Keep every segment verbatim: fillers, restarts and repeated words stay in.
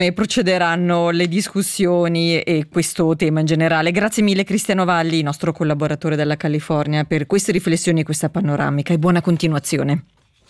E procederanno le discussioni e questo tema in generale. Grazie mille Cristiano Valli, nostro collaboratore dalla California, per queste riflessioni e questa panoramica, e buona continuazione.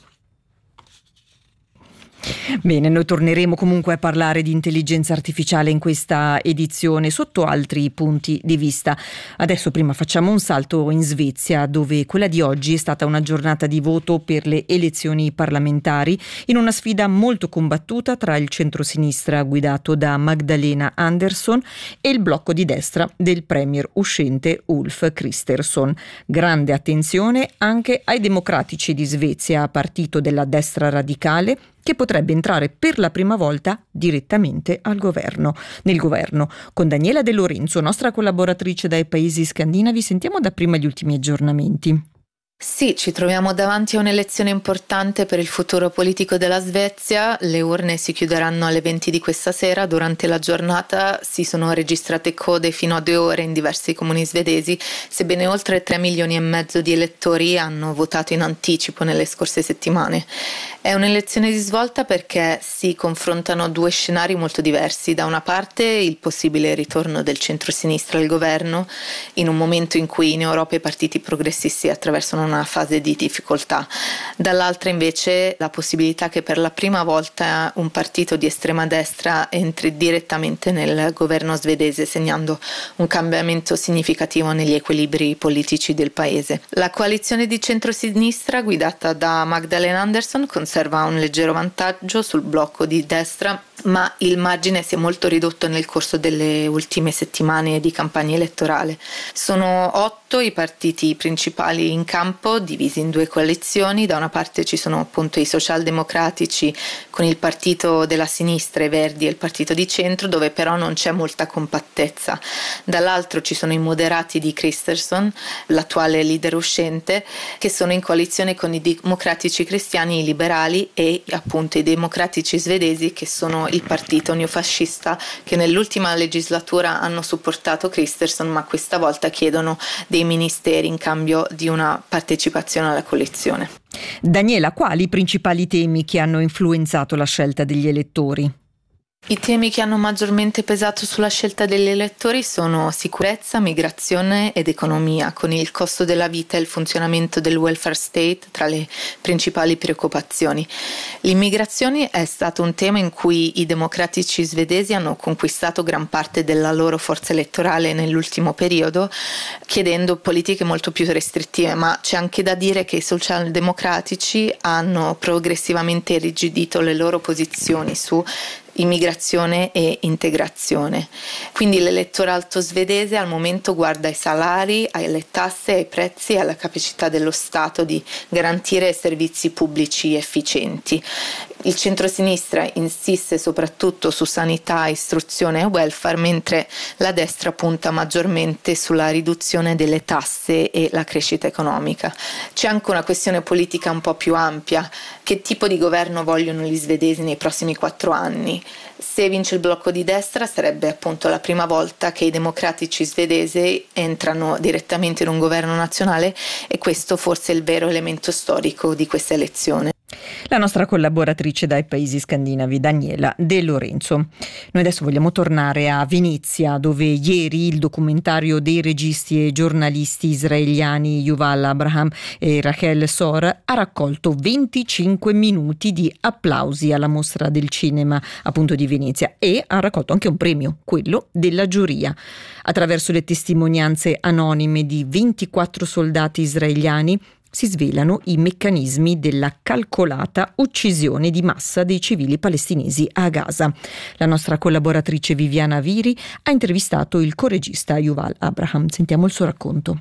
Bene, noi torneremo comunque a parlare di intelligenza artificiale in questa edizione sotto altri punti di vista. Adesso prima facciamo un salto in Svezia, dove quella di oggi è stata una giornata di voto per le elezioni parlamentari in una sfida molto combattuta tra il centrosinistra guidato da Magdalena Andersson e il blocco di destra del premier uscente Ulf Kristersson. Grande attenzione anche ai democratici di Svezia, partito della destra radicale, che potrebbe entrare per la prima volta direttamente al governo. Nel governo, con Daniela De Lorenzo, nostra collaboratrice dai paesi scandinavi, sentiamo dapprima gli ultimi aggiornamenti. Sì, ci troviamo davanti a un'elezione importante per il futuro politico della Svezia. Le urne si chiuderanno alle venti di questa sera. Durante la giornata si sono registrate code fino a due ore in diversi comuni svedesi, sebbene oltre tre milioni e mezzo di elettori hanno votato in anticipo nelle scorse settimane. È un'elezione di svolta perché si confrontano due scenari molto diversi. Da una parte il possibile ritorno del centrosinistra al governo, in un momento in cui in Europa i partiti progressisti attraversano una fase di difficoltà. Dall'altra invece la possibilità che per la prima volta un partito di estrema destra entri direttamente nel governo svedese, segnando un cambiamento significativo negli equilibri politici del paese. La coalizione di centrosinistra guidata da Magdalena Andersson conserva un leggero vantaggio sul blocco di destra, ma il margine si è molto ridotto nel corso delle ultime settimane di campagna elettorale. Sono otto i partiti principali in campo, divisi in due coalizioni. Da una parte ci sono appunto i socialdemocratici con il partito della sinistra, i Verdi, e il partito di centro, dove però non c'è molta compattezza. Dall'altro ci sono i moderati di Kristersson, l'attuale leader uscente, che sono in coalizione con i democratici cristiani, i liberali e appunto i democratici svedesi, che sono il partito neofascista che nell'ultima legislatura hanno supportato Kristersson, ma questa volta chiedono dei ministeri in cambio di una partecipazione alla coalizione. Daniela, quali i principali temi che hanno influenzato la scelta degli elettori? I temi che hanno maggiormente pesato sulla scelta degli elettori sono sicurezza, migrazione ed economia, con il costo della vita e il funzionamento del welfare state tra le principali preoccupazioni. L'immigrazione è stato un tema in cui i democratici svedesi hanno conquistato gran parte della loro forza elettorale nell'ultimo periodo, chiedendo politiche molto più restrittive, ma c'è anche da dire che i socialdemocratici hanno progressivamente irrigidito le loro posizioni su immigrazione e integrazione. Quindi l'elettorato svedese al momento guarda ai salari, alle tasse, ai prezzi e alla capacità dello Stato di garantire servizi pubblici efficienti. Il centrosinistra insiste soprattutto su sanità, istruzione e welfare, mentre la destra punta maggiormente sulla riduzione delle tasse e la crescita economica. C'è anche una questione politica un po' più ampia. Che tipo di governo vogliono gli svedesi nei prossimi quattro anni? Se vince il blocco di destra sarebbe appunto la prima volta che i democratici svedesi entrano direttamente in un governo nazionale, e questo forse è il vero elemento storico di questa elezione. La nostra collaboratrice dai paesi scandinavi, Daniela De Lorenzo. Noi adesso vogliamo tornare a Venezia, dove ieri il documentario dei registi e giornalisti israeliani Yuval Abraham e Rachel Sor ha raccolto venticinque minuti di applausi alla Mostra del Cinema appunto di Venezia, e ha raccolto anche un premio, quello della giuria. Attraverso le testimonianze anonime di ventiquattro soldati israeliani si svelano i meccanismi della calcolata uccisione di massa dei civili palestinesi a Gaza. La nostra collaboratrice Viviana Viri ha intervistato il coregista Yuval Abraham. Sentiamo il suo racconto.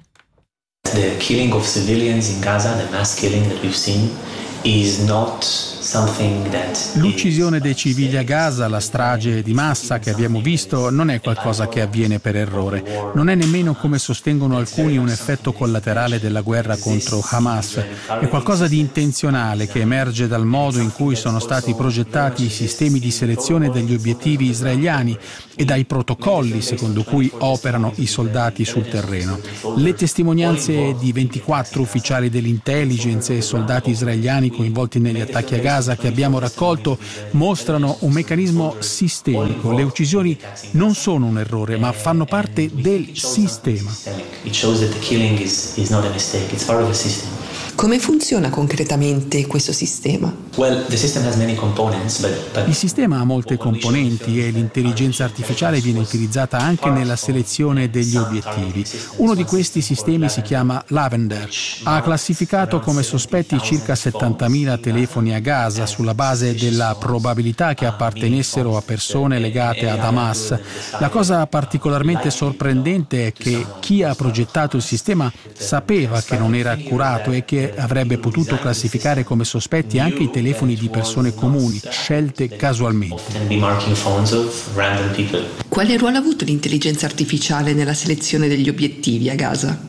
The killing of civilians in Gaza, the mass killing that we've seen, is not something that L'uccisione dei civili a Gaza, la strage di massa che abbiamo visto, non è qualcosa che avviene per errore. Non è nemmeno, come sostengono alcuni, un effetto collaterale della guerra contro Hamas. È qualcosa di intenzionale che emerge dal modo in cui sono stati progettati i sistemi di selezione degli obiettivi israeliani e dai protocolli secondo cui operano i soldati sul terreno. Le testimonianze di ventiquattro ufficiali dell'intelligence e soldati israeliani palestinesi coinvolti negli attacchi a Gaza che abbiamo raccolto mostrano un meccanismo sistemico. Le uccisioni non sono un errore, ma fanno parte del sistema. Come funziona concretamente questo sistema? Il sistema ha molte componenti e l'intelligenza artificiale viene utilizzata anche nella selezione degli obiettivi. Uno di questi sistemi si chiama Lavender. Ha classificato come sospetti circa settantamila telefoni a Gaza sulla base della probabilità che appartenessero a persone legate ad Hamas. La cosa particolarmente sorprendente è che chi ha progettato il sistema sapeva che non era accurato e che avrebbe potuto classificare come sospetti anche i telefoni di persone comuni, scelte casualmente. Quale ruolo ha avuto l'intelligenza artificiale nella selezione degli obiettivi a Gaza?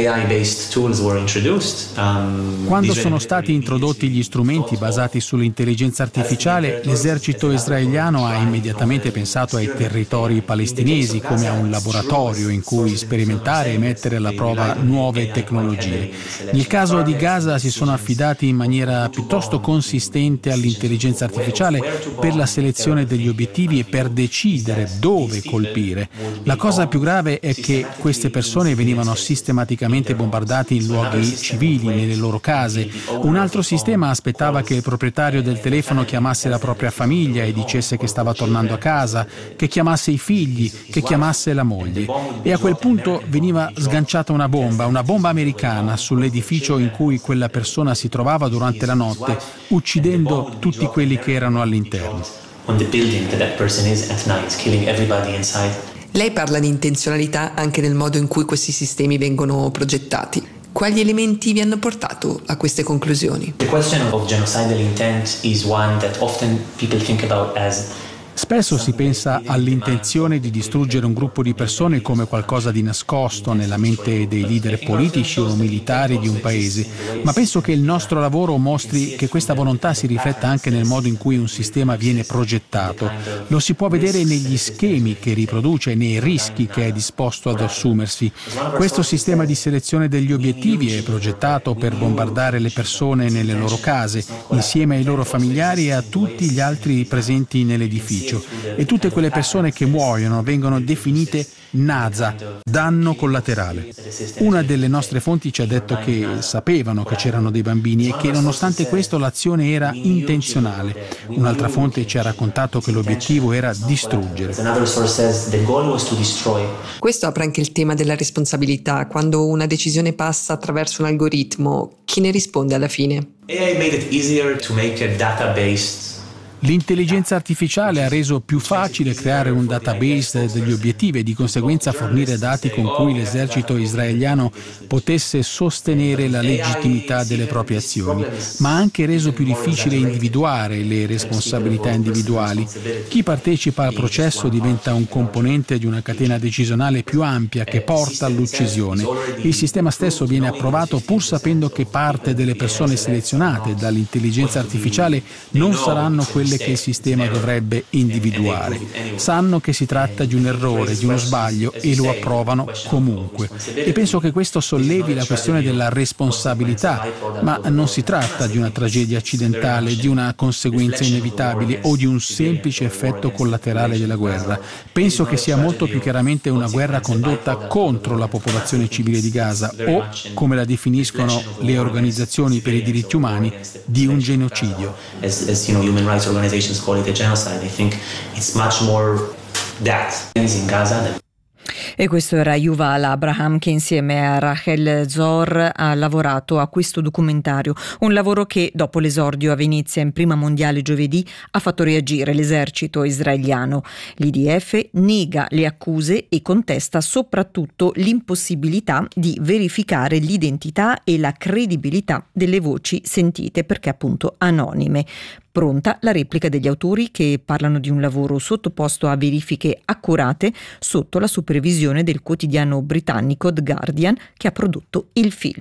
Quando sono stati introdotti gli strumenti basati sull'intelligenza artificiale, l'esercito israeliano ha immediatamente pensato ai territori palestinesi come a un laboratorio in cui sperimentare e mettere alla prova nuove tecnologie. Nel caso di Gaza si sono affidati in maniera piuttosto consistente all'intelligenza artificiale per la selezione degli obiettivi e per decidere dove colpire. La cosa più grave è che queste persone venivano sistematicamente bombardate in luoghi civili, nelle loro case. Un altro sistema aspettava che il proprietario del telefono chiamasse la propria famiglia e dicesse che stava tornando a casa, che chiamasse i figli, che chiamasse la moglie. E a quel punto veniva sganciata una bomba, una bomba americana, sull'edificio in cui quella persona si trovava durante la notte, uccidendo tutti quelli che erano all'interno. Lei parla di intenzionalità anche nel modo in cui questi sistemi vengono progettati. Quali elementi vi hanno portato a queste conclusioni? The question of genocidal intent is one that often people think about as Spesso si pensa all'intenzione di distruggere un gruppo di persone come qualcosa di nascosto nella mente dei leader politici o militari di un paese, ma penso che il nostro lavoro mostri che questa volontà si rifletta anche nel modo in cui un sistema viene progettato. Lo si può vedere negli schemi che riproduce e nei rischi che è disposto ad assumersi. Questo sistema di selezione degli obiettivi è progettato per bombardare le persone nelle loro case, insieme ai loro familiari e a tutti gli altri presenti nell'edificio. E tutte quelle persone che muoiono vengono definite Naza, danno collaterale. Una delle nostre fonti ci ha detto che sapevano che c'erano dei bambini e che nonostante questo l'azione era intenzionale. Un'altra fonte ci ha raccontato che l'obiettivo era distruggere. Questo apre anche il tema della responsabilità. Quando una decisione passa attraverso un algoritmo, chi ne risponde alla fine? A I made it easier to make a database. L'intelligenza artificiale ha reso più facile creare un database degli obiettivi e di conseguenza fornire dati con cui l'esercito israeliano potesse sostenere la legittimità delle proprie azioni, ma ha anche reso più difficile individuare le responsabilità individuali. Chi partecipa al processo diventa un componente di una catena decisionale più ampia che porta all'uccisione. Il sistema stesso viene approvato pur sapendo che parte delle persone selezionate dall'intelligenza artificiale non saranno quelle che il sistema dovrebbe individuare. Sanno che si tratta di un errore, di uno sbaglio e lo approvano comunque. E penso che questo sollevi la questione della responsabilità, ma non si tratta di una tragedia accidentale, di una conseguenza inevitabile o di un semplice effetto collaterale della guerra. Penso che sia molto più chiaramente una guerra condotta contro la popolazione civile di Gaza o, come la definiscono le organizzazioni per i diritti umani, di un genocidio. As, as you know, human rights organizations call it a genocide. I think it's much more that in Gaza than E questo era Yuval Abraham, che insieme a Rachel Zor ha lavorato a questo documentario, un lavoro che dopo l'esordio a Venezia in Prima Mondiale giovedì ha fatto reagire l'esercito israeliano. L'I D F nega le accuse e contesta soprattutto l'impossibilità di verificare l'identità e la credibilità delle voci sentite, perché appunto anonime. Pronta la replica degli autori, che parlano di un lavoro sottoposto a verifiche accurate sotto la supervisione del quotidiano britannico The Guardian, che ha prodotto il film.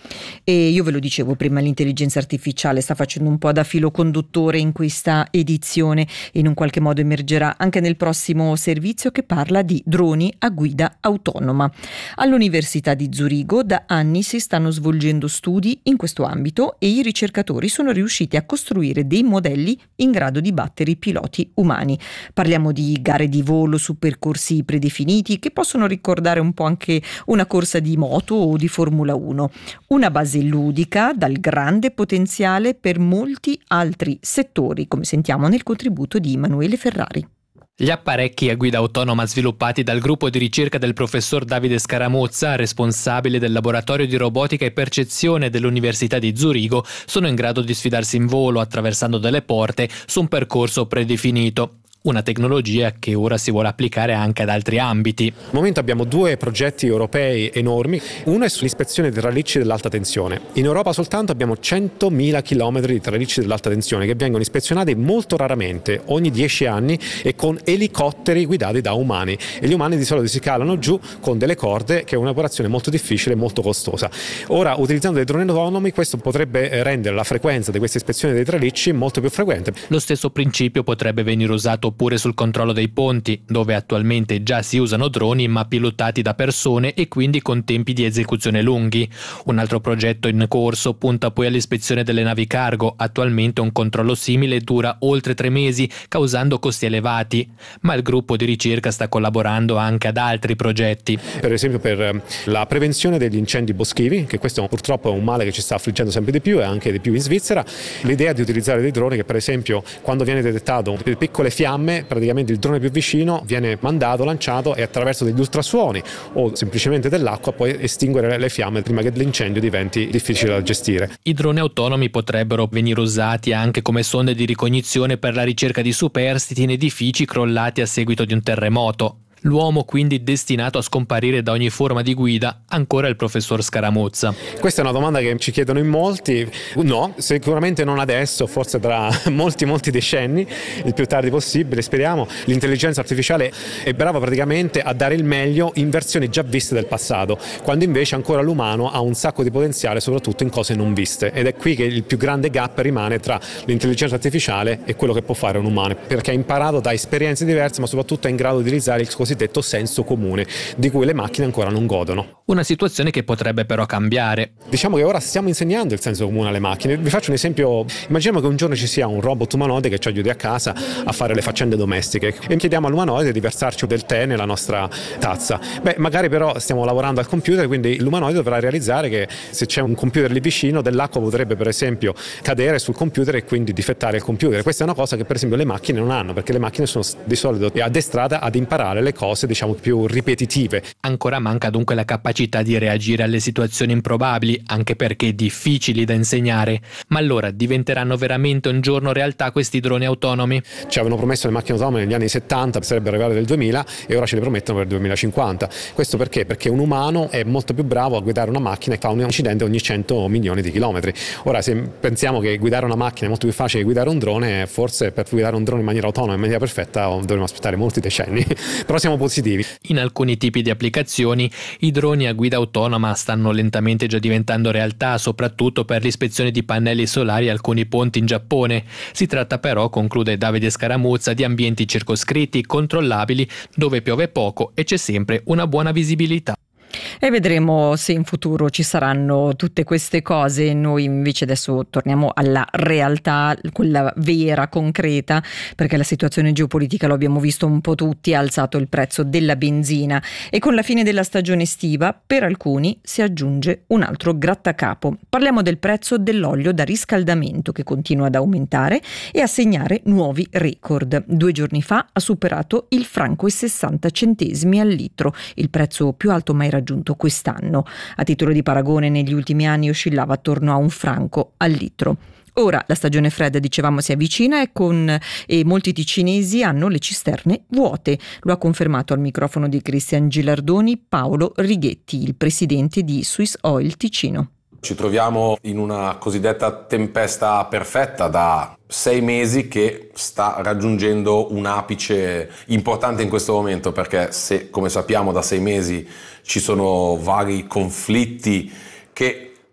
E io ve lo dicevo prima, l'intelligenza artificiale sta facendo un po' da filo conduttore in questa edizione e in un qualche modo emergerà anche nel prossimo servizio che parla di droni a guida autonoma. All'Università di Zurigo da anni si stanno svolgendo studi in questo ambito e i ricercatori sono riusciti a costruire dei modelli in grado di battere i piloti umani. Parliamo di gare di volo su percorsi predefiniti che possono ricordare un po' anche una corsa di moto o di Formula uno. Una base ludica dal grande potenziale per molti altri settori, come sentiamo nel contributo di Emanuele Ferrari. Gli apparecchi a guida autonoma sviluppati dal gruppo di ricerca del professor Davide Scaramuzza, responsabile del laboratorio di robotica e percezione dell'Università di Zurigo, sono in grado di sfidarsi in volo attraversando delle porte su un percorso predefinito. Una tecnologia che ora si vuole applicare anche ad altri ambiti. Al momento abbiamo due progetti europei enormi. Uno è sull'ispezione dei tralicci dell'alta tensione. In Europa soltanto abbiamo centomila chilometri di tralicci dell'alta tensione che vengono ispezionati molto raramente, ogni dieci anni, e con elicotteri guidati da umani. E gli umani di solito si calano giù con delle corde, che è un'operazione molto difficile e molto costosa. Ora, utilizzando dei droni autonomi, questo potrebbe rendere la frequenza di questa ispezione dei tralicci molto più frequente. Lo stesso principio potrebbe venire usato oppure sul controllo dei ponti, dove attualmente già si usano droni ma pilotati da persone e quindi con tempi di esecuzione lunghi. Un altro progetto in corso punta poi all'ispezione delle navi cargo. Attualmente un controllo simile dura oltre tre mesi, causando costi elevati, ma il gruppo di ricerca sta collaborando anche ad altri progetti. Per esempio per la prevenzione degli incendi boschivi, che questo purtroppo è un male che ci sta affliggendo sempre di più e anche di più in Svizzera. L'idea di utilizzare dei droni che, per esempio, quando viene detettato piccole fiamme, praticamente il drone più vicino viene mandato, lanciato, e attraverso degli ultrasuoni o semplicemente dell'acqua puoi estinguere le fiamme prima che l'incendio diventi difficile da gestire. I droni autonomi potrebbero venire usati anche come sonde di ricognizione per la ricerca di superstiti in edifici crollati a seguito di un terremoto. L'uomo quindi destinato a scomparire da ogni forma di guida? Ancora il professor Scaramuzza. Questa è una domanda che ci chiedono in molti. No, sicuramente non adesso, forse tra molti molti decenni, il più tardi possibile, speriamo. L'intelligenza artificiale è brava praticamente a dare il meglio in versioni già viste del passato, quando invece ancora l'umano ha un sacco di potenziale, soprattutto in cose non viste, ed è qui che il più grande gap rimane tra l'intelligenza artificiale e quello che può fare un umano, perché ha imparato da esperienze diverse, ma soprattutto è in grado di utilizzare il cosiddetto detto senso comune, di cui le macchine ancora non godono. Una situazione che potrebbe però cambiare. Diciamo che ora stiamo insegnando il senso comune alle macchine. Vi faccio un esempio: immaginiamo che un giorno ci sia un robot umanoide che ci aiuti a casa a fare le faccende domestiche e chiediamo all'umanoide di versarci del tè nella nostra tazza. Beh, magari però stiamo lavorando al computer, quindi l'umanoide dovrà realizzare che se c'è un computer lì vicino, dell'acqua potrebbe per esempio cadere sul computer e quindi difettare il computer. Questa è una cosa che per esempio le macchine non hanno, perché le macchine sono di solito addestrate ad imparare le cose, diciamo, più ripetitive. Ancora manca dunque la capacità di reagire alle situazioni improbabili, anche perché difficili da insegnare. Ma allora diventeranno veramente un giorno realtà questi droni autonomi? Ci avevano promesso le macchine autonome negli anni settanta, sarebbero arrivate nel duemila, e ora ce le promettono per il duemilacinquanta. Questo perché? Perché un umano è molto più bravo a guidare una macchina e fa un incidente ogni cento milioni di chilometri. Ora, se pensiamo che guidare una macchina è molto più facile che guidare un drone, forse per guidare un drone in maniera autonoma, in maniera perfetta, dovremo aspettare molti decenni. Però siamo positivi. In alcuni tipi di applicazioni i droni a guida autonoma stanno lentamente già diventando realtà, soprattutto per l'ispezione di pannelli solari e alcuni ponti in Giappone. Si tratta però, conclude Davide Scaramuzza, di ambienti circoscritti, controllabili, dove piove poco e c'è sempre una buona visibilità. E vedremo se in futuro ci saranno tutte queste cose. Noi invece adesso torniamo alla realtà, quella vera, concreta, perché la situazione geopolitica, lo abbiamo visto un po' tutti, ha alzato il prezzo della benzina e con la fine della stagione estiva per alcuni si aggiunge un altro grattacapo. Parliamo del prezzo dell'olio da riscaldamento, che continua ad aumentare e a segnare nuovi record. Due giorni fa ha superato il franco e sessanta centesimi al litro, il prezzo più alto mai raggiunto quest'anno. A titolo di paragone, negli ultimi anni oscillava attorno a un franco al litro. Ora la stagione fredda, dicevamo, si avvicina e con e molti ticinesi hanno le cisterne vuote. Lo ha confermato al microfono di Cristian Gilardoni Paolo Righetti, il presidente di Swiss Oil Ticino. Ci troviamo in una cosiddetta tempesta perfetta da sei mesi che sta raggiungendo un apice importante in questo momento, perché se, come sappiamo, da sei mesi ci sono vari conflitti che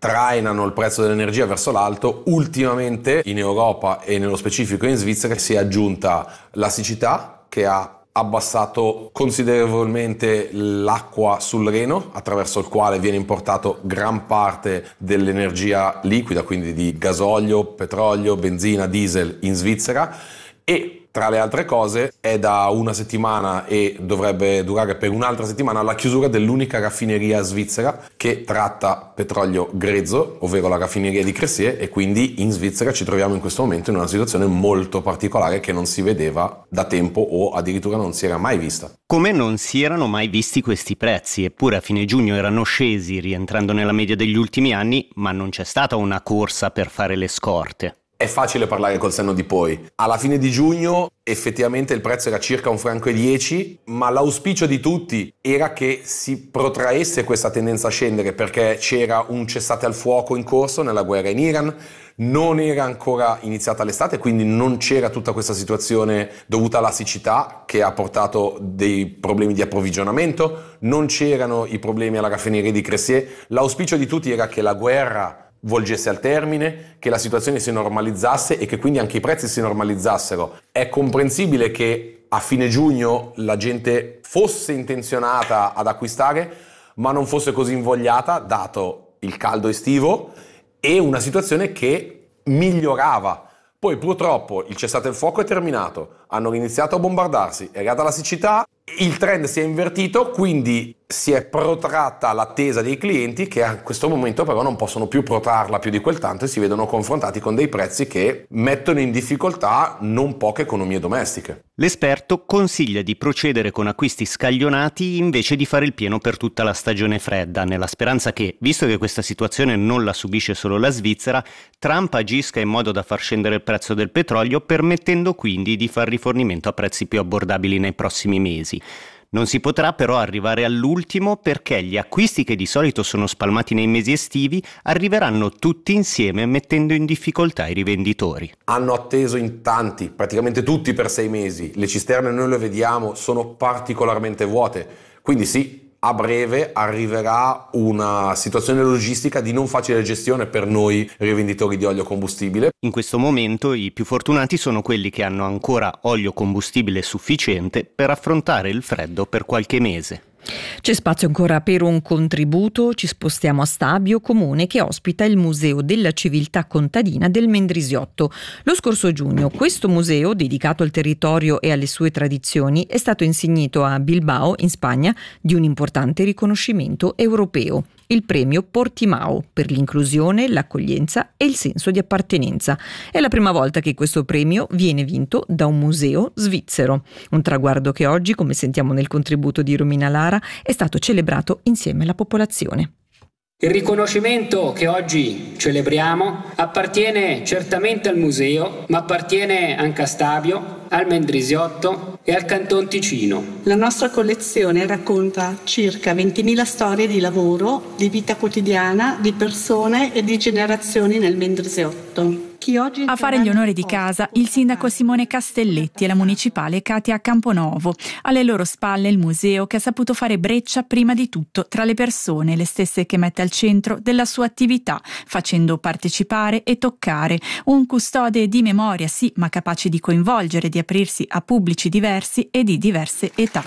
trainano il prezzo dell'energia verso l'alto. Ultimamente in Europa e nello specifico in Svizzera si è aggiunta la siccità, che ha abbassato considerevolmente l'acqua sul Reno, attraverso il quale viene importato gran parte dell'energia liquida, quindi di gasolio, petrolio, benzina, diesel in Svizzera. E tra le altre cose è da una settimana e dovrebbe durare per un'altra settimana la chiusura dell'unica raffineria svizzera che tratta petrolio grezzo, ovvero la raffineria di Cressier, e quindi in Svizzera ci troviamo in questo momento in una situazione molto particolare che non si vedeva da tempo o addirittura non si era mai vista. Come non si erano mai visti questi prezzi, eppure a fine giugno erano scesi rientrando nella media degli ultimi anni, ma non c'è stata una corsa per fare le scorte. È facile parlare col senno di poi. Alla fine di giugno effettivamente il prezzo era circa un franco e dieci, ma l'auspicio di tutti era che si protraesse questa tendenza a scendere, perché c'era un cessate al fuoco in corso nella guerra in Iran, non era ancora iniziata l'estate, quindi non c'era tutta questa situazione dovuta alla siccità che ha portato dei problemi di approvvigionamento, non c'erano i problemi alla raffineria di Cressier. L'auspicio di tutti era che la guerra volgesse al termine, che la situazione si normalizzasse e che quindi anche i prezzi si normalizzassero. È comprensibile che a fine giugno la gente fosse intenzionata ad acquistare, ma non fosse così invogliata, dato il caldo estivo e una situazione che migliorava. Poi purtroppo il cessate il fuoco è terminato, hanno iniziato a bombardarsi, è arrivata la siccità, il trend si è invertito, quindi si è protratta l'attesa dei clienti, che a questo momento però non possono più protrarla più di quel tanto e si vedono confrontati con dei prezzi che mettono in difficoltà non poche economie domestiche. L'esperto consiglia di procedere con acquisti scaglionati invece di fare il pieno per tutta la stagione fredda, nella speranza che, visto che questa situazione non la subisce solo la Svizzera, Trump agisca in modo da far scendere il prezzo del petrolio, permettendo quindi di far rifornimento a prezzi più abbordabili nei prossimi mesi. Non si potrà però arrivare all'ultimo, perché gli acquisti che di solito sono spalmati nei mesi estivi arriveranno tutti insieme, mettendo in difficoltà i rivenditori. Hanno atteso in tanti, praticamente tutti per sei mesi. Le cisterne, noi le vediamo, sono particolarmente vuote. Quindi sì, a breve arriverà una situazione logistica di non facile gestione per noi rivenditori di olio combustibile. In questo momento i più fortunati sono quelli che hanno ancora olio combustibile sufficiente per affrontare il freddo per qualche mese. C'è spazio ancora per un contributo, ci spostiamo a Stabio, comune che ospita il Museo della Civiltà Contadina del Mendrisiotto. Lo scorso giugno questo museo, dedicato al territorio e alle sue tradizioni, è stato insignito a Bilbao, in Spagna, di un importante riconoscimento europeo, il premio Portimao per l'inclusione, l'accoglienza e il senso di appartenenza. È la prima volta che questo premio viene vinto da un museo svizzero. Un traguardo che oggi, come sentiamo nel contributo di Romina Lara, è stato celebrato insieme alla popolazione. Il riconoscimento che oggi celebriamo appartiene certamente al museo, ma appartiene anche a Stabio, al Mendrisiotto e al Canton Ticino. La nostra collezione racconta circa ventimila storie di lavoro, di vita quotidiana, di persone e di generazioni nel Mendrisiotto. A fare gli onori di casa il sindaco Simone Castelletti e la municipale Katia Camponovo. Alle loro spalle il museo che ha saputo fare breccia prima di tutto tra le persone, le stesse che mette al centro della sua attività, facendo partecipare e toccare. Un custode di memoria, sì, ma capace di coinvolgere, di aprirsi a pubblici diversi e di diverse età.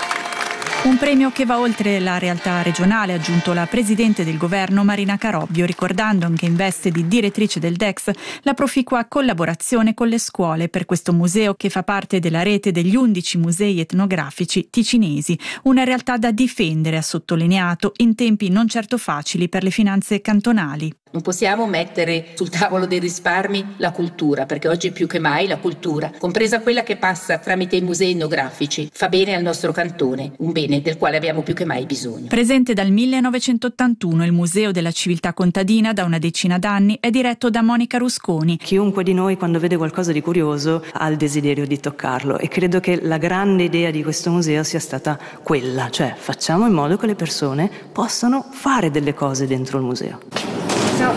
Un premio che va oltre la realtà regionale, ha aggiunto la presidente del governo Marina Carobbio, ricordando anche in veste di direttrice del D E X la proficua collaborazione con le scuole per questo museo che fa parte della rete degli undici musei etnografici ticinesi, una realtà da difendere, ha sottolineato, in tempi non certo facili per le finanze cantonali. Non possiamo mettere sul tavolo dei risparmi la cultura, perché oggi più che mai la cultura, compresa quella che passa tramite i musei etnografici, fa bene al nostro cantone, un bene del quale abbiamo più che mai bisogno. Presente dal millenovecentottantuno, il Museo della Civiltà Contadina da una decina d'anni è diretto da Monica Rusconi. Chiunque di noi quando vede qualcosa di curioso ha il desiderio di toccarlo, e credo che la grande idea di questo museo sia stata quella, cioè facciamo in modo che le persone possano fare delle cose dentro il museo.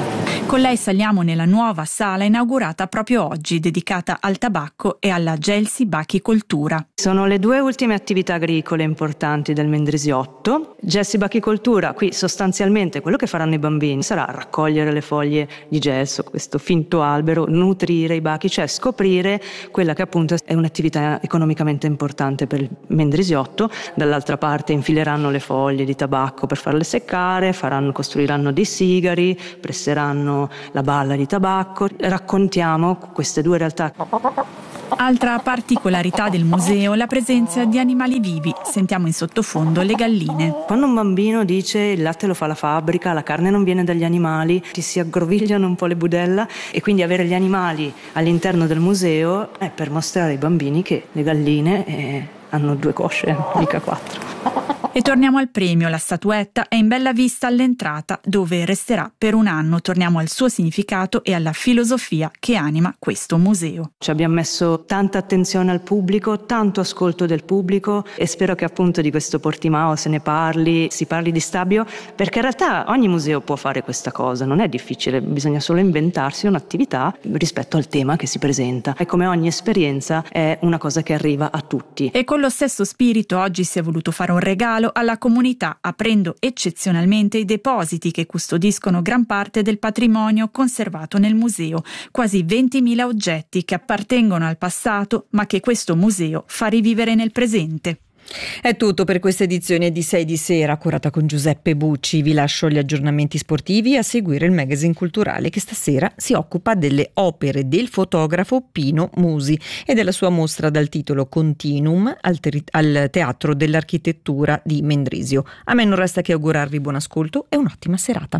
Con lei saliamo nella nuova sala inaugurata proprio oggi, dedicata al tabacco e alla Gelsi Bachicoltura. Sono le due ultime attività agricole importanti del Mendrisiotto. Gelsi Bachicoltura, qui sostanzialmente quello che faranno i bambini sarà raccogliere le foglie di gelso, questo finto albero, nutrire i bachi, cioè scoprire quella che appunto è un'attività economicamente importante per il Mendrisiotto. Dall'altra parte infileranno le foglie di tabacco per farle seccare, faranno, costruiranno dei sigari, presseranno la balla di tabacco. Raccontiamo queste due realtà. Altra particolarità del museo, la presenza di animali vivi. Sentiamo in sottofondo le galline. Quando un bambino dice il latte lo fa la fabbrica, la carne non viene dagli animali, ci si aggrovigliano un po' le budella, e quindi avere gli animali all'interno del museo è per mostrare ai bambini che le galline eh, hanno due cosce, mica quattro. E torniamo al premio, la statuetta è in bella vista all'entrata, dove resterà per un anno. Torniamo al suo significato e alla filosofia che anima questo museo. Ci abbiamo messo tanta attenzione al pubblico, tanto ascolto del pubblico, e spero che appunto di questo Portimao se ne parli, si parli di Stabio, perché in realtà ogni museo può fare questa cosa, non è difficile, bisogna solo inventarsi un'attività rispetto al tema che si presenta, e come ogni esperienza è una cosa che arriva a tutti. E con lo stesso spirito oggi si è voluto fare un regalo alla comunità, aprendo eccezionalmente i depositi che custodiscono gran parte del patrimonio conservato nel museo, quasi ventimila oggetti che appartengono al passato ma che questo museo fa rivivere nel presente. È tutto per questa edizione di sei di sera, curata con Giuseppe Bucci. Vi lascio gli aggiornamenti sportivi e a seguire il magazine culturale che stasera si occupa delle opere del fotografo Pino Musi e della sua mostra dal titolo Continuum al, ter- al Teatro dell'Architettura di Mendrisio. A me non resta che augurarvi buon ascolto e un'ottima serata.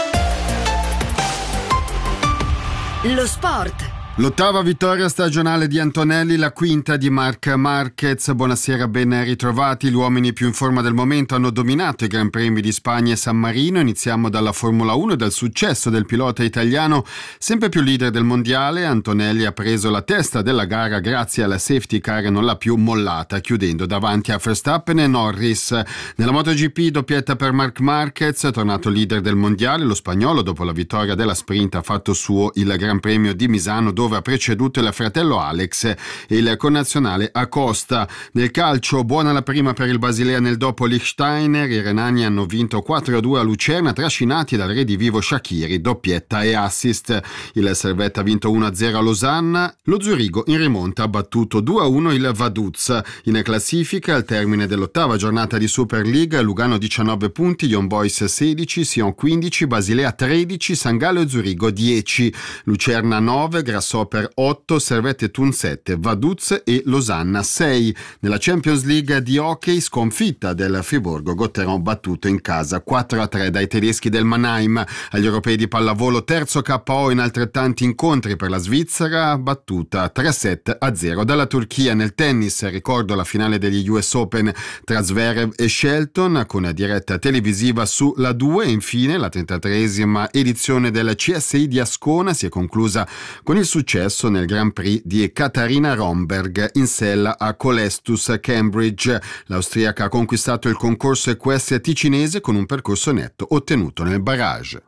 Lo sport. L'ottava vittoria stagionale di Antonelli, la quinta di Marc Marquez. Buonasera, ben ritrovati. Gli uomini più in forma del momento hanno dominato i Gran Premi di Spagna e San Marino. Iniziamo dalla Formula uno e dal successo del pilota italiano, sempre più leader del mondiale. Antonelli ha preso la testa della gara grazie alla safety car e non l'ha più mollata, chiudendo davanti a Verstappen e Norris. Nella MotoGP doppietta per Marc Marquez, tornato leader del mondiale. Lo spagnolo, dopo la vittoria della sprint, ha fatto suo il Gran Premio di Misano, dove ha preceduto il fratello Alex e il connazionale Acosta. Nel calcio, buona la prima per il Basilea nel dopo Liechtensteiner. I renani hanno vinto quattro a due a Lucerna, trascinati dal redivivo Shaqiri, doppietta e assist. Il Servette ha vinto uno a zero a Losanna. Lo Zurigo in rimonta ha battuto due a uno il Vaduz. In classifica, al termine dell'ottava giornata di Super League, Lugano diciannove punti, Young Boys sedici, Sion quindici, Basilea tredici, San Gallo e Zurigo dieci, Lucerna nove, Grasshopper otto, Servette Thun sette, Vaduz e Losanna sei. Nella Champions League di hockey, sconfitta del Friburgo Gotteron battuto in casa quattro a tre dai tedeschi del Mannheim. Agli europei di pallavolo, terzo K O in altrettanti incontri per la Svizzera, battuta tre sette a zero dalla Turchia. Nel tennis, ricordo la finale degli U S Open tra Zverev e Shelton con diretta televisiva su La due. E infine la trentatreesima edizione del C S I di Ascona si è conclusa con il successo nel Grand Prix di Katharina Romberg in sella a Colestus Cambridge. L'austriaca ha conquistato il concorso equestre ticinese con un percorso netto ottenuto nel barrage.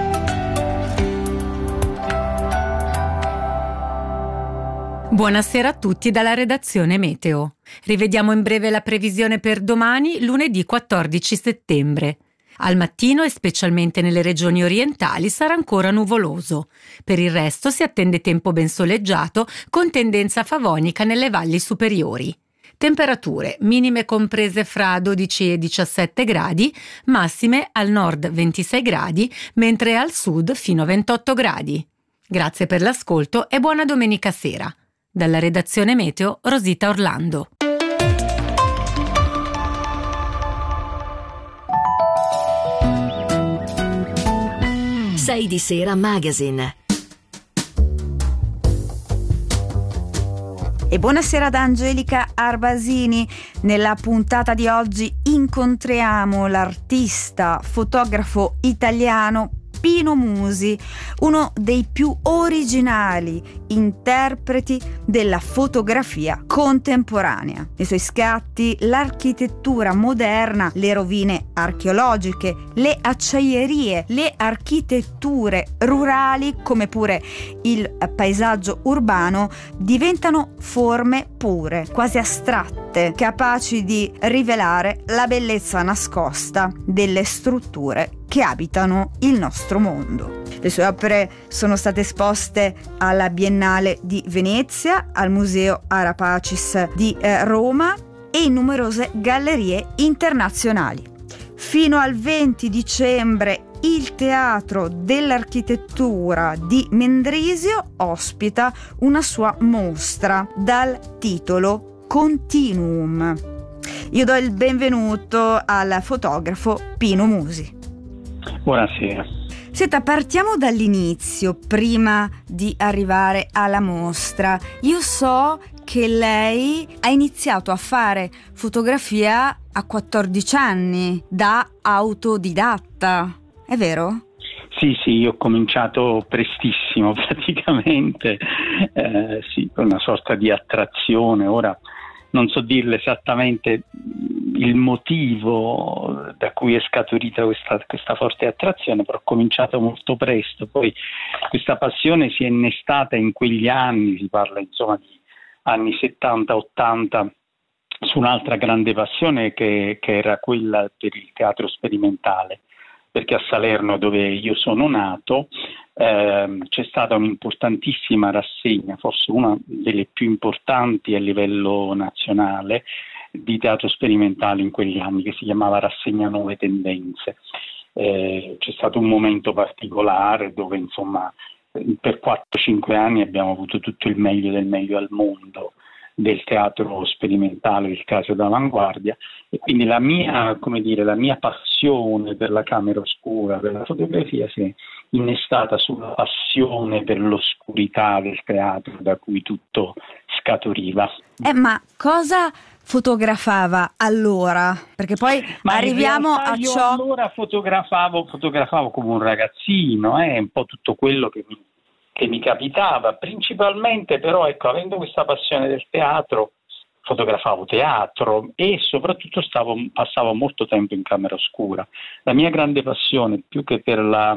Buonasera a tutti dalla redazione Meteo. Rivediamo in breve la previsione per domani, lunedì quattordici settembre. Al mattino e specialmente nelle regioni orientali sarà ancora nuvoloso. Per il resto si attende tempo ben soleggiato con tendenza favonica nelle valli superiori. Temperature minime comprese fra dodici e diciassette gradi, massime al nord ventisei gradi, mentre al sud fino a ventotto gradi. Grazie per l'ascolto e buona domenica sera. Dalla redazione Meteo, Rosita Orlando. sei di sera Magazine. E buonasera da Angelica Arbasini. Nella puntata di oggi incontriamo l'artista fotografo italiano Pino Musi, uno dei più originali interpreti della fotografia contemporanea. I suoi scatti, l'architettura moderna, le rovine archeologiche, le acciaierie, le architetture rurali, come pure il paesaggio urbano, diventano forme pure, quasi astratte, capaci di rivelare la bellezza nascosta delle strutture che abitano il nostro mondo. Le sue opere sono state esposte alla Biennale di Venezia, al Museo Arapacis di eh, Roma e in numerose gallerie internazionali. Fino al venti dicembre il Teatro dell'Architettura di Mendrisio ospita una sua mostra dal titolo Continuum. Io do il benvenuto al fotografo Pino Musi. Buonasera. Senta, partiamo dall'inizio, prima di arrivare alla mostra. Io so che lei ha iniziato a fare fotografia a quattordici anni, da autodidatta, è vero? Sì, sì, io ho cominciato prestissimo praticamente, eh, sì, con una sorta di attrazione. Ora non so dirle esattamente il motivo da cui è scaturita questa, questa forte attrazione, però ho cominciato molto presto. Poi questa passione si è innestata in quegli anni, si parla insomma di anni settanta ottanta, su un'altra grande passione che, che era quella per il teatro sperimentale, perché a Salerno, dove io sono nato, ehm, c'è stata un'importantissima rassegna, forse una delle più importanti a livello nazionale, di teatro sperimentale in quegli anni, che si chiamava Rassegna Nuove Tendenze. Eh, c'è stato un momento particolare dove insomma per quattro cinque anni abbiamo avuto tutto il meglio del meglio al mondo del teatro sperimentale, del teatro d'avanguardia, e quindi la mia, come dire, la mia passione per la camera oscura, per la fotografia, si è innestata sulla passione per l'oscurità del teatro da cui tutto scaturiva. Eh, ma cosa fotografava allora? Perché poi ma arriviamo a io ciò. Allora fotografavo, fotografavo come un ragazzino, eh, un po' tutto quello che mi che mi capitava, principalmente però, ecco, avendo questa passione del teatro, fotografavo teatro e soprattutto stavo, passavo molto tempo in camera oscura. La mia grande passione, più che per la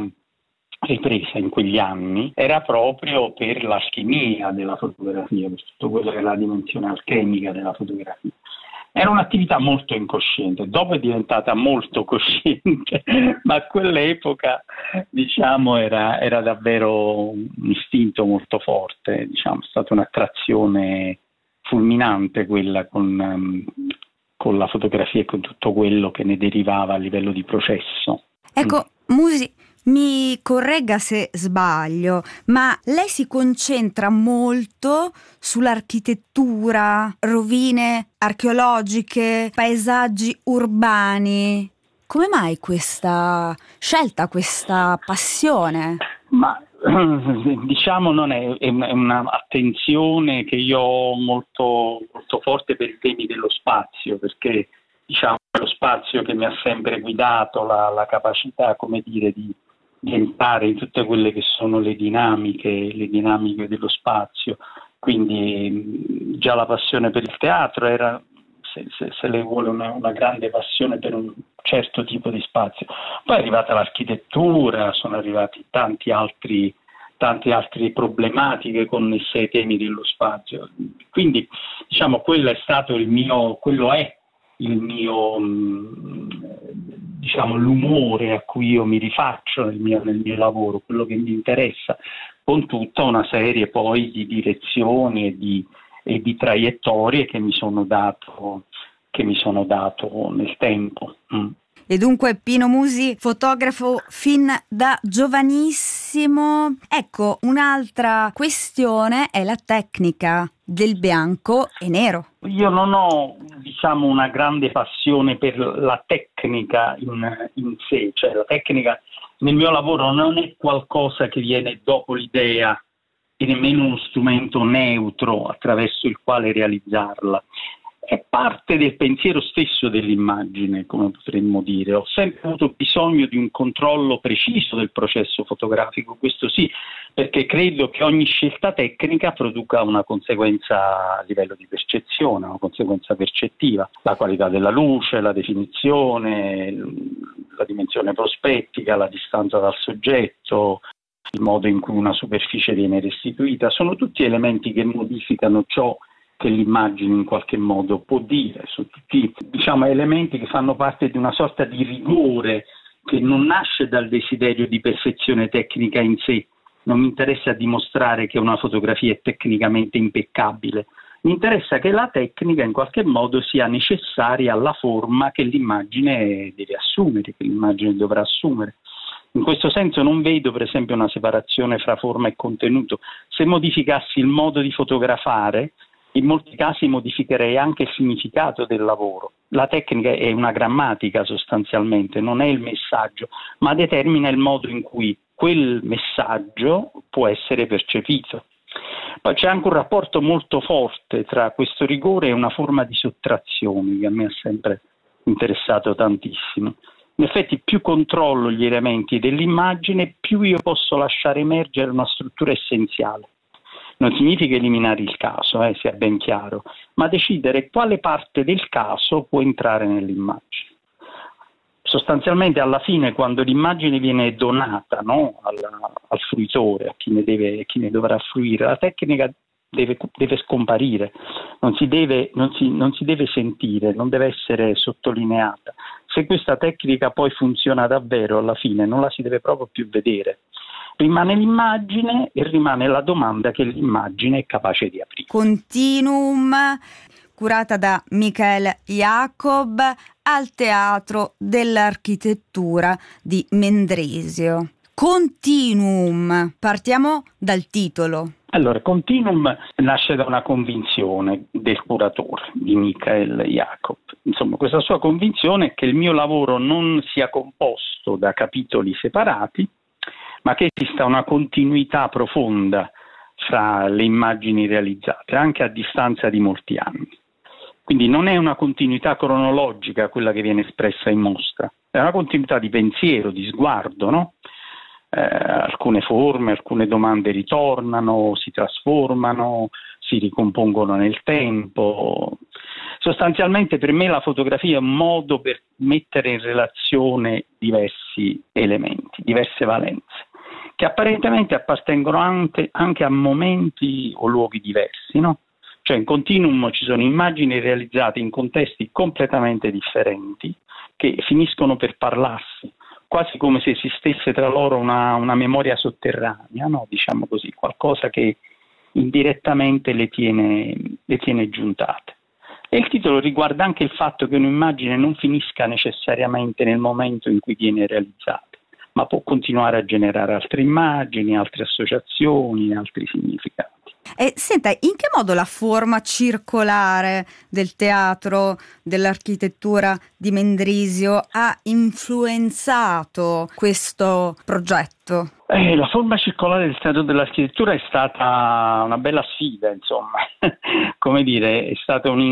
ripresa in quegli anni, era proprio per l'alchimia della fotografia, per tutto quello che è la dimensione alchemica della fotografia. Era un'attività molto incosciente, dopo è diventata molto cosciente, ma a quell'epoca, diciamo, era, era davvero un istinto molto forte, diciamo, è stata un'attrazione fulminante quella con, um, con la fotografia e con tutto quello che ne derivava a livello di processo. Ecco, Musi, mi corregga se sbaglio, ma lei si concentra molto sull'architettura, rovine archeologiche, paesaggi urbani. Come mai questa scelta, questa passione? Ma diciamo non è, è un'attenzione che io ho molto, molto forte per i temi dello spazio, perché diciamo è lo spazio che mi ha sempre guidato, la, la capacità, come dire, di di entrare in tutte quelle che sono le dinamiche, le dinamiche dello spazio. Quindi già la passione per il teatro era, se, se, se le vuole, una, una grande passione per un certo tipo di spazio. Poi è arrivata l'architettura, sono arrivati tanti altri, tante altre problematiche connesse ai temi dello spazio. Quindi diciamo quello è stato il mio, quello è il mio, diciamo, l'umore a cui io mi rifaccio nel mio, nel mio lavoro, quello che mi interessa, con tutta una serie poi di direzioni e di, e di traiettorie che mi sono dato, che mi sono dato nel tempo. Mm. E dunque Pino Musi, fotografo fin da giovanissimo. Ecco, un'altra questione è la tecnica del bianco e nero. Io non ho, diciamo, una grande passione per la tecnica in, in sé, cioè la tecnica nel mio lavoro non è qualcosa che viene dopo l'idea e nemmeno uno strumento neutro attraverso il quale realizzarla. è parte del pensiero stesso dell'immagine, come potremmo dire. Ho sempre avuto bisogno di un controllo preciso del processo fotografico, questo sì, perché credo che ogni scelta tecnica produca una conseguenza a livello di percezione, una conseguenza percettiva. La qualità della luce, la definizione, la dimensione prospettica, la distanza dal soggetto, il modo in cui una superficie viene restituita, sono tutti elementi che modificano ciò che l'immagine in qualche modo può dire, sono tutti, diciamo, elementi che fanno parte di una sorta di rigore che non nasce dal desiderio di perfezione tecnica in sé. Non mi interessa dimostrare che una fotografia è tecnicamente impeccabile, mi interessa che la tecnica in qualche modo sia necessaria alla forma che l'immagine deve assumere, che l'immagine dovrà assumere. In questo senso non vedo per esempio una separazione fra forma e contenuto. Se modificassi il modo di fotografare, in molti casi modificherei anche il significato del lavoro. La tecnica è una grammatica sostanzialmente, non è il messaggio, ma determina il modo in cui quel messaggio può essere percepito. Poi c'è anche un rapporto molto forte tra questo rigore e una forma di sottrazione che a me ha sempre interessato tantissimo. In effetti più controllo gli elementi dell'immagine, più io posso lasciare emergere una struttura essenziale. Non significa eliminare il caso, eh, sia ben chiaro, ma decidere quale parte del caso può entrare nell'immagine. Sostanzialmente alla fine, quando l'immagine viene donata, no, al, al fruitore, a chi ne, deve, chi ne dovrà fruire, la tecnica deve, deve scomparire, non si deve, non, si, non si deve sentire, non deve essere sottolineata. Se questa tecnica poi funziona davvero, alla fine non la si deve proprio più vedere. Rimane l'immagine e rimane la domanda che l'immagine è capace di aprire. Continuum, curata da Michael Jacob, al Teatro dell'Architettura di Mendrisio. Continuum, partiamo dal titolo. Allora, Continuum nasce da una convinzione del curatore, di Michael Jacob. Insomma, questa sua convinzione è che il mio lavoro non sia composto da capitoli separati, ma che esista una continuità profonda fra le immagini realizzate, anche a distanza di molti anni. Quindi non è una continuità cronologica quella che viene espressa in mostra, è una continuità di pensiero, di sguardo, no? Eh, alcune forme, alcune domande ritornano, si trasformano, si ricompongono nel tempo. Sostanzialmente per me la fotografia è un modo per mettere in relazione diversi elementi, diverse valenze, che apparentemente appartengono anche, anche a momenti o luoghi diversi, no? Cioè in Continuum ci sono immagini realizzate in contesti completamente differenti che finiscono per parlarsi, quasi come se esistesse tra loro una, una memoria sotterranea, no? Diciamo così, qualcosa che indirettamente le tiene, le tiene giuntate. E il titolo riguarda anche il fatto che un'immagine non finisca necessariamente nel momento in cui viene realizzata, ma può continuare a generare altre immagini, altre associazioni, altri significati. E senta, in che modo la forma circolare del teatro dell'architettura di Mendrisio ha influenzato questo progetto? Eh, la forma circolare del teatro dell'architettura è stata una bella sfida, insomma. Come dire, è stato un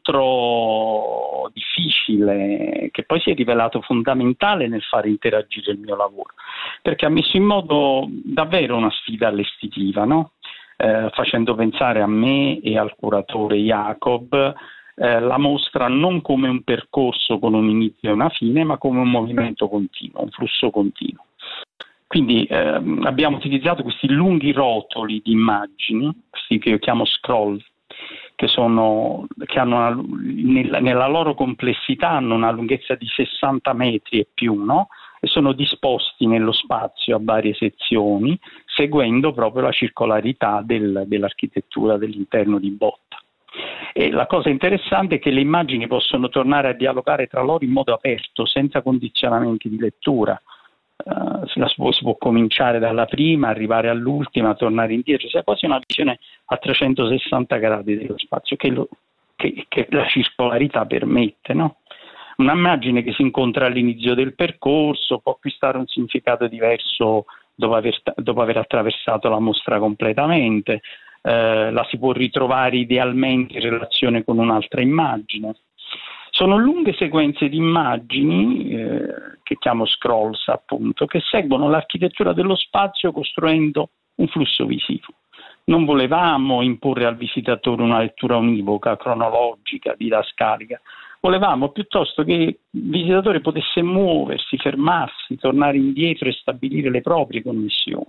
incontro difficile che poi si è rivelato fondamentale nel far interagire il mio lavoro, perché ha messo in moto davvero una sfida allestitiva, no? Eh, facendo pensare a me e al curatore Jacob eh, la mostra non come un percorso con un inizio e una fine, ma come un movimento continuo, un flusso continuo. Quindi eh, abbiamo utilizzato questi lunghi rotoli di immagini, questi che io chiamo scroll, che, sono, che hanno una, nella, nella loro complessità hanno una lunghezza di sessanta metri e più, no? E sono disposti nello spazio a varie sezioni, seguendo proprio la circolarità del, dell'architettura dell'interno di Botta. E la cosa interessante è che le immagini possono tornare a dialogare tra loro in modo aperto, senza condizionamenti di lettura. Uh, si, può, si può cominciare dalla prima, arrivare all'ultima, tornare indietro, c'è quasi una visione a trecentosessanta gradi dello spazio che, lo, che, che la circolarità permette, no? Un'immagine che si incontra all'inizio del percorso può acquistare un significato diverso dopo aver, dopo aver attraversato la mostra completamente. eh, la si può ritrovare idealmente in relazione con un'altra immagine. Sono lunghe sequenze di immagini, eh, che chiamo scrolls appunto, che seguono l'architettura dello spazio costruendo un flusso visivo. Non volevamo imporre al visitatore una lettura univoca, cronologica, didascalica. Volevamo piuttosto che il visitatore potesse muoversi, fermarsi, tornare indietro e stabilire le proprie connessioni.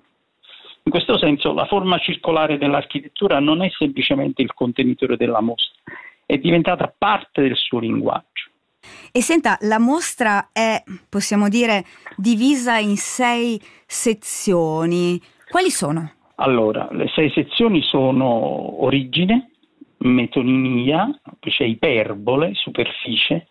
In questo senso la forma circolare dell'architettura non è semplicemente il contenitore della mostra, è diventata parte del suo linguaggio. E senta, la mostra è, possiamo dire, divisa in sei sezioni. Quali sono? Allora, le sei sezioni sono origine, metonimia, poi c'è iperbole, superficie,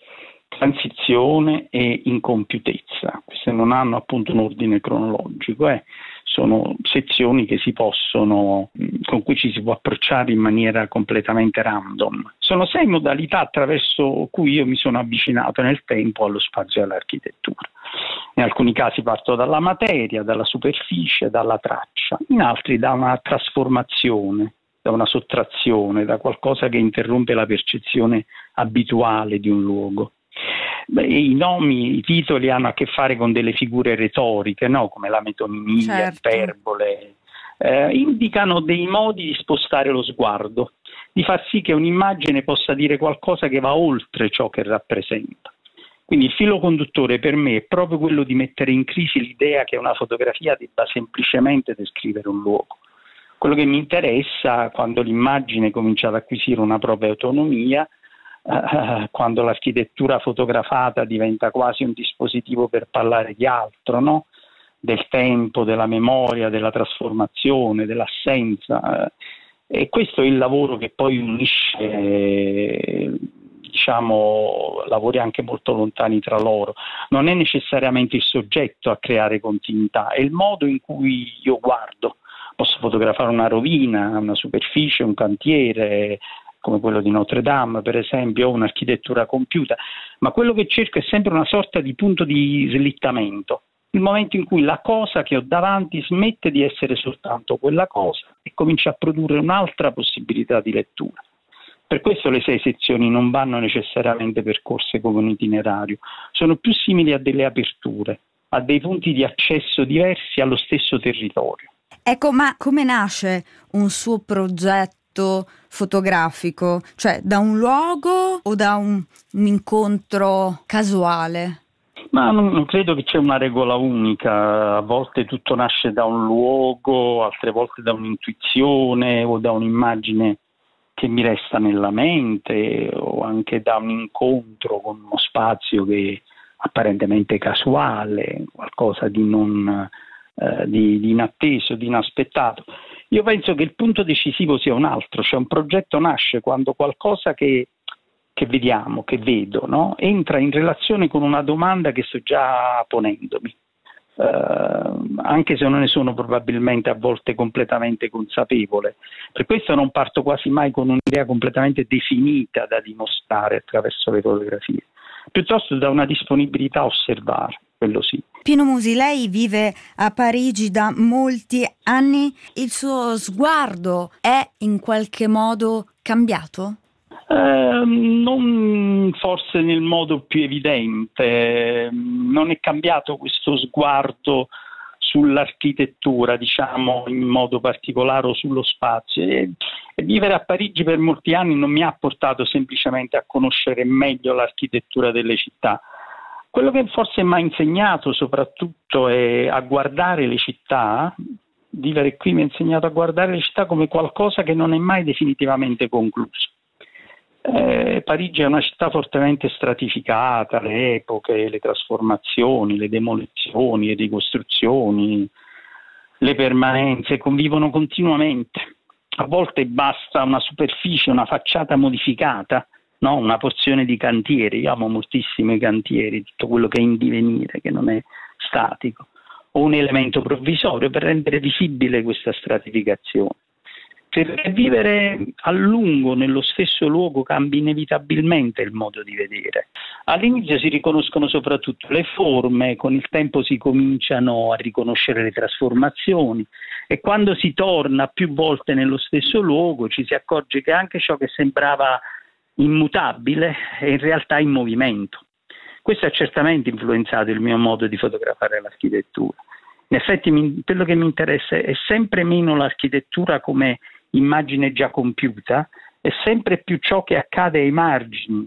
transizione e incompiutezza. Queste non hanno appunto un ordine cronologico, eh. Sono sezioni che si possono, con cui ci si può approcciare in maniera completamente random. Sono sei modalità attraverso cui io mi sono avvicinato nel tempo allo spazio e all'architettura. In alcuni casi parto dalla materia, dalla superficie, dalla traccia, in altri da una trasformazione, da una sottrazione, da qualcosa che interrompe la percezione abituale di un luogo. Beh, i nomi, i titoli hanno a che fare con delle figure retoriche, no? Come la metonimia, certo. Iperbole, eh, indicano dei modi di spostare lo sguardo, di far sì che un'immagine possa dire qualcosa che va oltre ciò che rappresenta. Quindi il filo conduttore per me è proprio quello di mettere in crisi l'idea che una fotografia debba semplicemente descrivere un luogo. Quello che mi interessa quando l'immagine comincia ad acquisire una propria autonomia, Uh, quando l'architettura fotografata diventa quasi un dispositivo per parlare di altro, no? Del tempo, della memoria, della trasformazione, dell'assenza. Uh, e questo è il lavoro che poi unisce, eh, diciamo, lavori anche molto lontani tra loro. Non è necessariamente il soggetto a creare continuità, è il modo in cui io guardo. Posso fotografare una rovina, una superficie, un cantiere, come quello di Notre Dame per esempio, o un'architettura compiuta, ma quello che cerco è sempre una sorta di punto di slittamento, il momento in cui la cosa che ho davanti smette di essere soltanto quella cosa e comincia a produrre un'altra possibilità di lettura. Per questo le sei sezioni non vanno necessariamente percorse come un itinerario, sono più simili a delle aperture, a dei punti di accesso diversi allo stesso territorio. Ecco, ma come nasce un suo progetto fotografico? Cioè da un luogo o da un, un incontro casuale? Ma non, non credo che c'è una regola unica, a volte tutto nasce da un luogo, altre volte da un'intuizione o da un'immagine che mi resta nella mente o anche da un incontro con uno spazio che è apparentemente casuale, qualcosa di non eh, di, di inatteso, di inaspettato. Io penso che il punto decisivo sia un altro, cioè un progetto nasce quando qualcosa che, che vediamo, che vedo, no? Entra in relazione con una domanda che sto già ponendomi, uh, anche se non ne sono probabilmente a volte completamente consapevole. Per questo non parto quasi mai con un'idea completamente definita da dimostrare attraverso le fotografie, piuttosto da una disponibilità a osservare. Quello sì. Pino Musi, lei vive a Parigi da molti anni, il suo sguardo è in qualche modo cambiato? Eh, non forse nel modo più evidente, non è cambiato questo sguardo sull'architettura, diciamo in modo particolare, o sullo spazio. E, e vivere a Parigi per molti anni non mi ha portato semplicemente a conoscere meglio l'architettura delle città. Quello che forse mi ha insegnato soprattutto è a guardare le città. Vivere qui mi ha insegnato a guardare le città come qualcosa che non è mai definitivamente concluso. Eh, Parigi è una città fortemente stratificata, le epoche, le trasformazioni, le demolizioni, le ricostruzioni, le permanenze convivono continuamente. A volte basta una superficie, una facciata modificata, no? Una porzione di cantiere. Io amo moltissimo i cantieri, tutto quello che è in divenire, che non è statico, o un elemento provvisorio per rendere visibile questa stratificazione. Perché vivere a lungo nello stesso luogo cambia inevitabilmente il modo di vedere. All'inizio si riconoscono soprattutto le forme, con il tempo si cominciano a riconoscere le trasformazioni E quando si torna più volte nello stesso luogo ci si accorge che anche ciò che sembrava immutabile è in realtà in movimento. Questo ha certamente influenzato il mio modo di fotografare l'architettura. In effetti mi, quello che mi interessa è sempre meno l'architettura come immagine già compiuta, è sempre più ciò che accade ai margini,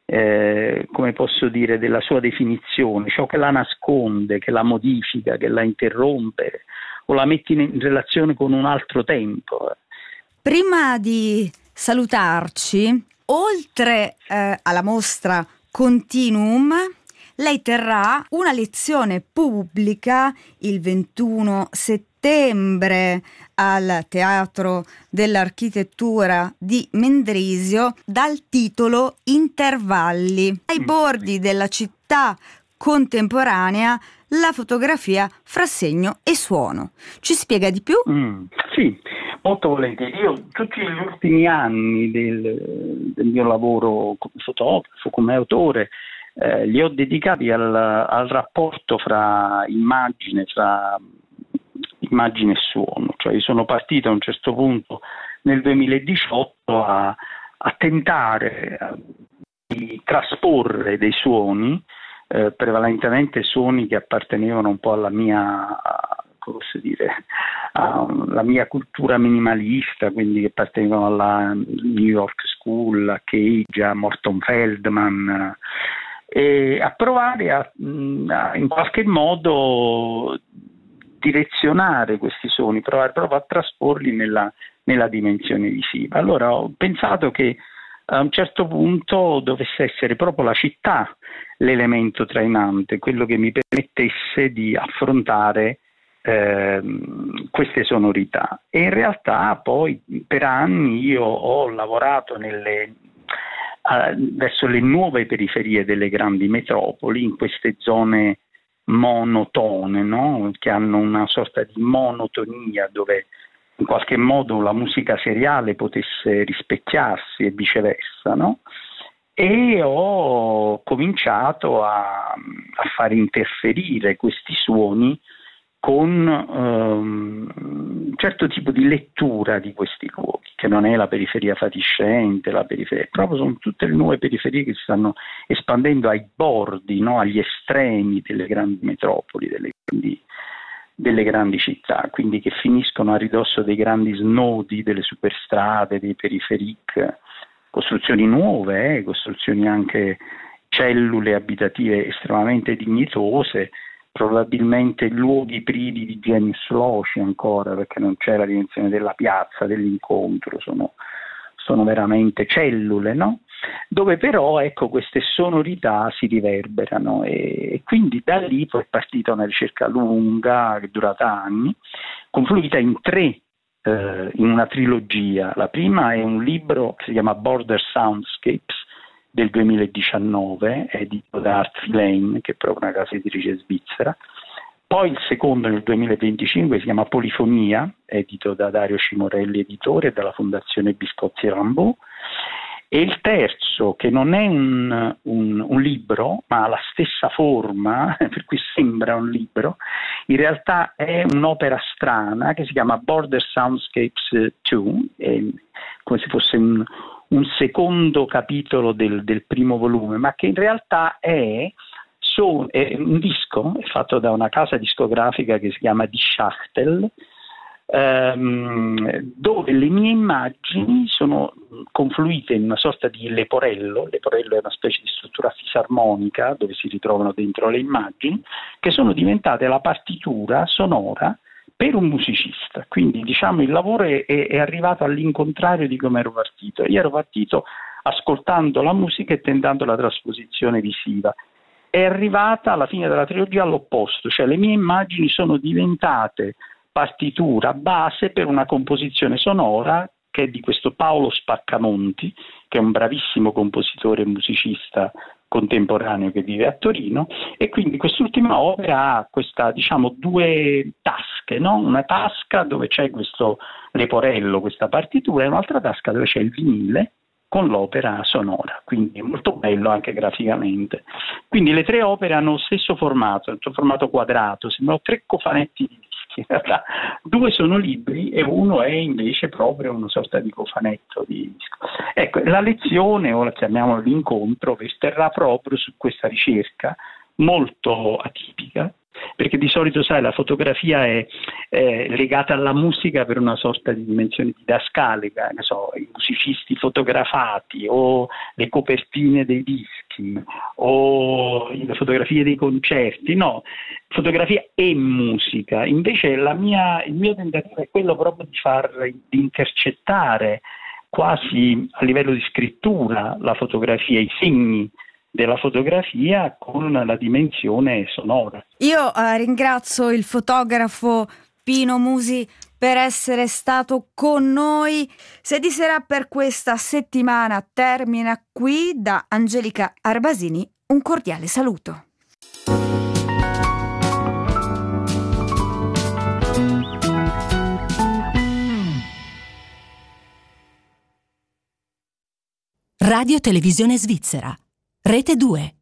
eh, come posso dire, della sua definizione, ciò che la nasconde, che la modifica, che la interrompe o la mette in relazione con un altro tempo. Prima di salutarci, oltre eh, alla mostra Continuum, lei terrà una lezione pubblica il ventuno settembre al Teatro dell'Architettura di Mendrisio dal titolo Intervalli. Ai bordi della città contemporanea, la fotografia fra segno e suono. Ci spiega di più? Mm, sì, molto volentieri. Io tutti gli ultimi anni del, del mio lavoro come fotografo, come autore, eh, li ho dedicati al, al rapporto fra immagine, fra immagine e suono. Cioè io sono partito a un certo punto nel duemiladiciotto a, a tentare di trasporre dei suoni, eh, prevalentemente suoni che appartenevano un po' alla mia, come posso dire, alla mia cultura minimalista, quindi che appartenevano alla New York School, a Cage, a Morton Feldman, e a provare a, a in qualche modo direzionare questi suoni, provare proprio a trasporli nella, nella dimensione visiva. Allora ho pensato che a un certo punto dovesse essere proprio la città l'elemento trainante, quello che mi permettesse di affrontare eh, queste sonorità. E in realtà poi per anni io ho lavorato nelle, uh, verso le nuove periferie delle grandi metropoli, in queste zone monotone, no? Che hanno una sorta di monotonia, dove in qualche modo la musica seriale potesse rispecchiarsi e viceversa, no? E ho cominciato a, a fare interferire questi suoni con um, un certo tipo di lettura di questi luoghi, che non è la periferia fatiscente, la periferia, proprio sono tutte le nuove periferie che si stanno espandendo ai bordi, no? Agli estremi delle grandi metropoli, delle grandi, delle grandi città, quindi che finiscono a ridosso dei grandi snodi, delle superstrade, dei periferic, costruzioni nuove, eh, costruzioni anche cellule abitative estremamente dignitose, probabilmente luoghi privi di genius loci ancora, perché non c'è la dimensione della piazza, dell'incontro, sono, sono veramente cellule, no? Dove però ecco queste sonorità si riverberano, e, e quindi da lì poi è partita una ricerca lunga che è durata anni, confluita in tre Uh, in una trilogia. La prima è un libro che si chiama Border Soundscapes del duemiladiciannove, edito da Art Lane, che è proprio una casa editrice svizzera. Poi il secondo nel duemilaventicinque si chiama Polifonia, edito da Dario Cimorelli, editore, e dalla Fondazione Biscotti Rambaud. E il terzo, che non è un, un, un libro, ma ha la stessa forma, per cui sembra un libro, in realtà è un'opera strana che si chiama Border Soundscapes due, è come se fosse un, un secondo capitolo del, del primo volume, ma che in realtà è, so, è un disco, è fatto da una casa discografica che si chiama Die Schachtel, ehm, dove le mie immagini sono confluite in una sorta di leporello. Leporello è una specie di struttura fisarmonica dove si ritrovano dentro le immagini, che sono diventate la partitura sonora per un musicista. Quindi diciamo il lavoro è, è arrivato all'incontrario di come ero partito. Io ero partito ascoltando la musica e tentando la trasposizione visiva. È arrivata alla fine della trilogia all'opposto, cioè le mie immagini sono diventate partitura base per una composizione sonora che è di questo Paolo Spaccamonti, che è un bravissimo compositore e musicista contemporaneo che vive a Torino, e quindi quest'ultima opera ha questa, diciamo, due tasche, no? Una tasca dove c'è questo leporello, questa partitura, e un'altra tasca dove c'è il vinile con l'opera sonora, quindi è molto bello anche graficamente. Quindi le tre opere hanno lo stesso formato, il formato quadrato, sembrano tre cofanetti di dischi. dischi, in realtà due sono libri e uno è invece proprio una sorta di cofanetto di disco. Ecco, la lezione, o la chiamiamolo l'incontro, verterà proprio su questa ricerca molto atipica, perché di solito, sai, la fotografia è, è legata alla musica per una sorta di dimensione didascalica, ne so, i musicisti fotografati o le copertine dei dischi o le fotografie dei concerti. No, fotografia e musica. Invece la mia, il mio tentativo è quello proprio di far di intercettare quasi a livello di scrittura la fotografia, i segni della fotografia con la dimensione sonora. Io eh, ringrazio il fotografo Pino Musi per essere stato con noi. Se di Sera per questa settimana termina qui. Da Angelica Arbasini un cordiale saluto. Radio Televisione Svizzera, Rete due.